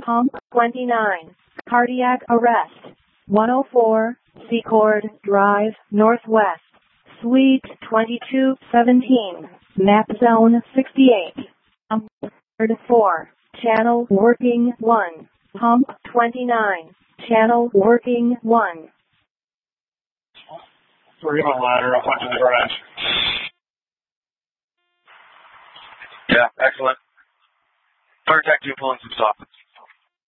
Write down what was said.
Pump 29. Cardiac arrest. 104 Secord Drive, Northwest. Suite 2217. Map Zone 68. Pump 4. Channel working 1. Pump 29. Channel working 1. We're going ladder. I'll punch in the garage. Yeah, excellent. Fire Tech 2 pulling some soffits.